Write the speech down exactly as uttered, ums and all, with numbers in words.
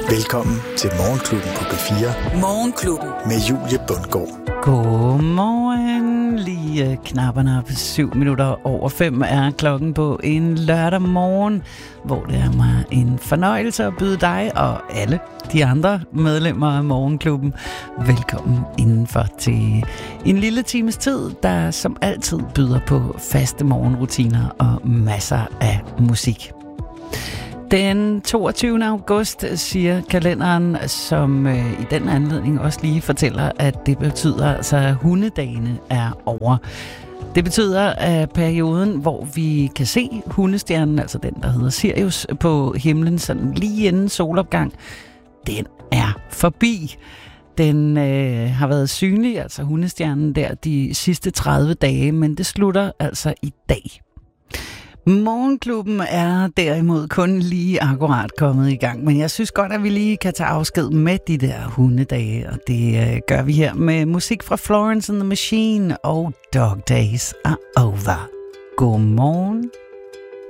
Velkommen til Morgenklubben på P fire. Morgenklubben. Med Julie Bundgaard. Godmorgen. Lige knapperne op syv minutter over fem er klokken på en lørdag morgen, hvor det er mig en fornøjelse at byde dig og alle de andre medlemmer af Morgenklubben velkommen indenfor til en lille times tid, der som altid byder på faste morgenrutiner og masser af musik. Den toogtyvende august siger kalenderen, som øh, i den anledning også lige fortæller, at det betyder, altså, at hundedagene er over. Det betyder, at perioden, hvor vi kan se hundestjernen, altså den, der hedder Sirius, på himlen sådan lige inden solopgang, den er forbi. Den øh, har været synlig, altså hundestjernen der, de sidste tredive dage, men det slutter altså i dag. Morgenklubben er derimod kun lige akkurat kommet i gang, men jeg synes godt, at vi lige kan tage afsked med de der hundedage, og det øh, gør vi her med musik fra Florence and the Machine og Dog Days Are Over. Godmorgen.